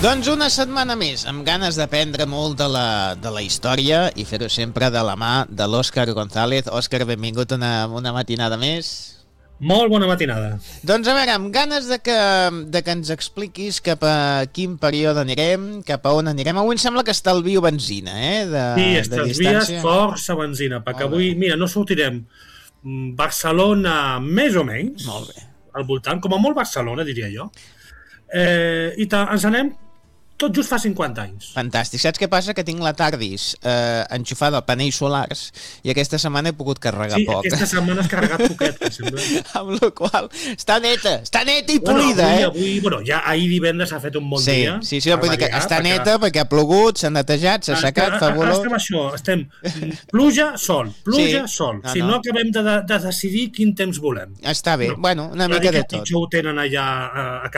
Doncs una setmana més, amb ganes d'aprendre molt de la història i fer-ho sempre de la mà de l'Òscar González. Òscar, benvingut una matinada més. Molt bona matinada. Doncs a veure, amb ganes de que ens expliquis cap a quin període anirem, cap a on anirem. Avui em sembla que estalvio benzina, Sí, estalvies força benzina, perquè avui, mira, no sortirem Barcelona més o menys, molt bé, al voltant, com a molt Barcelona, diria jo, i ens anem tot just fa 50 anys. Fantàstic. Saps què passa? Que tinc la Tardis enxufada a panells solars i aquesta setmana he pogut carregar poc. Sí, aquesta setmana has carregat poquet, per exemple. Amb la qual està neta i polida, avui, ja ahir divendres s'ha fet un bon dia. Sí, vull dir que està neta perquè ha plogut, s'ha netejat, s'ha assecat, fa volor. Estem pluja, sol. Si no acabem de decidir quin temps volem. Està bé, bueno, una mica de tot. Això ho tenen allà a